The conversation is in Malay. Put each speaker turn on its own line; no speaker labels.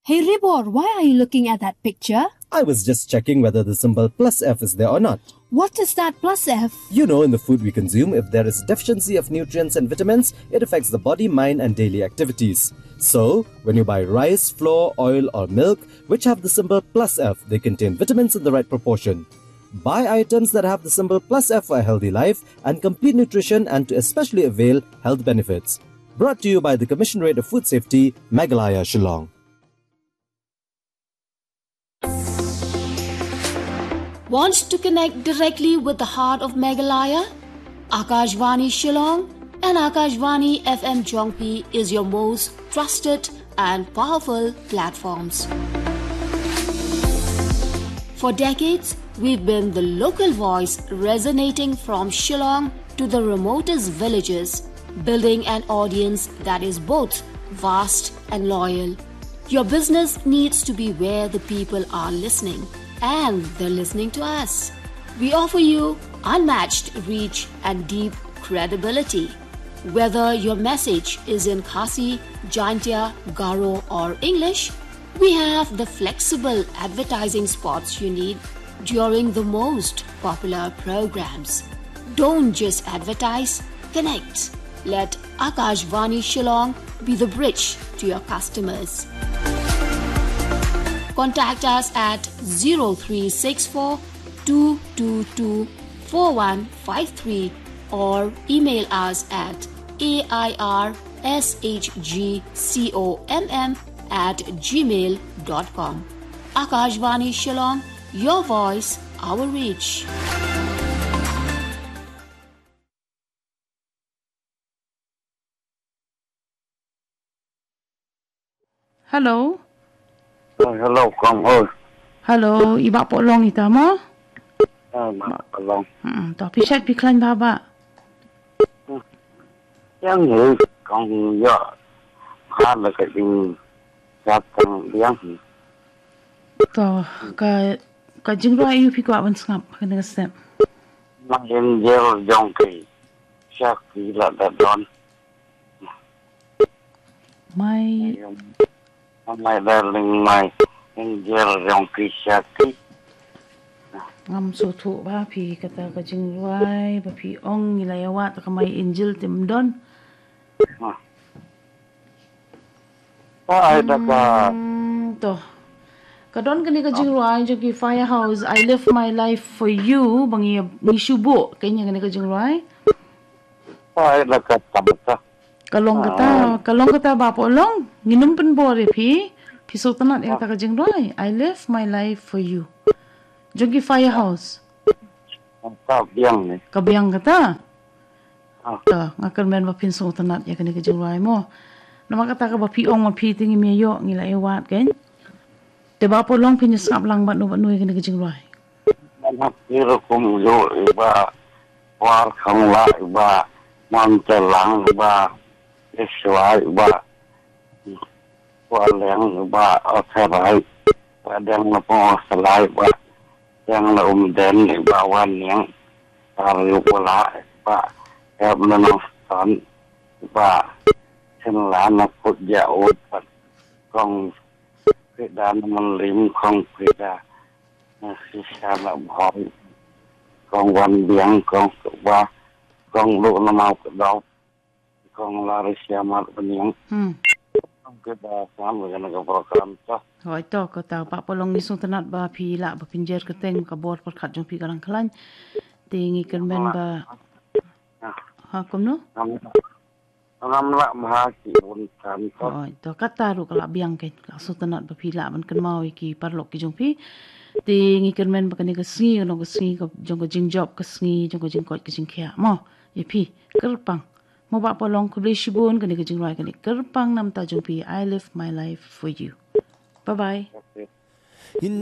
Hey Ribor, why are you looking at that picture?
I was just checking whether the symbol +F is there or not.
What is that +F?
You know, in the food we consume, if there is deficiency of nutrients and vitamins, it affects the body, mind and daily activities. So, when you buy rice, flour, oil or milk, which have the symbol +F, they contain vitamins in the right proportion. Buy items that have the symbol +F for a healthy life and complete nutrition and to especially avail health benefits. Brought to you by the Commissionerate of Food Safety, Meghalaya, Shillong.
Want to connect directly with the heart of Meghalaya? Akashvani Shillong and Akashvani FM Jongpi is your most trusted and powerful platforms. For decades, we've been the local voice resonating from Shillong to the remotest villages, building an audience that is both vast and loyal. Your business needs to be where the people are listening. And they're listening to us. We offer you unmatched reach and deep credibility. Whether your message is in Khasi, Jaintia, Garo or English, we have the flexible advertising spots you need during the most popular programs. Don't just advertise, connect. Let Akashvani Shillong be the bridge to your customers. Contact us at 0364 222 4153 or email us at airshgcomm@gmail.com. Akashvani Shillong, your voice, our reach.
Hello.
Hello, con ơi.
Hello, iba po long ita mo?
Long.
To pisat piklan baba.
Yang ni con yo. Khá là cái gì gặp con điang.
To ka jingro ayu pikwa ban sngap kana step.
Mang em gel dong ki. Sak ki la da don.
Mai
My darling, my angel dong ki sak ki.
ngam so thu ba pi kata ka jingro ai ba pi ong ilayawa ta kamay angel timdon.
Ay da ka.
To kadon kani ka jingro ai jogi firehouse I live my life for you bangi ni shubo kanya kani ka jingro ai.
Ay da ka tabata.
Kalong kata ba po long nginum pen bore pi so tanat ya ta ka jingro ai I live my life for you. Jogi firehouse. Kabiang kata. Ta ngakal men ba pin so tanat ya kani ka jingro ai mo. Nama kata ka ba pi ong ma pi tingi mi yo ngila ewat kan. Te ba po long pin skap lang ba no kani ka jingro ai.
Anak kira kum yo iba war khang la iba man telang iba iswa iba war leng iba otherai padang na po salai iba yang la den iba wan yang taru pola iba ya menang san iba senla na put ja ot kong kedan melim kong peda si sana boy kong wan biang kong ba kong lu na mau ke dau kong lari siamat penyang kong keda sama dengan ke program ta
Hoi to ka ta pa polong ni sung tanat ba pi la ba pinjer ka teng ka bor por khat jong pi karang klan tingi kan men ba ha kom no
Nam la maha ki bun kan ko
Hoi to kata ru kala biang ken la sung tanat ba pi la ban kan mau ki parlok ki jong pi tingi kan men ba kan ka sngi no ka sngi ka jong ka jing job ka sngi jong ka jing kot ka jing khia mo ye pi kerpang mo ba polong ku le shibun kan ka jing rai kan kerpang nam ta jong pi I live my life for you. Bye bye.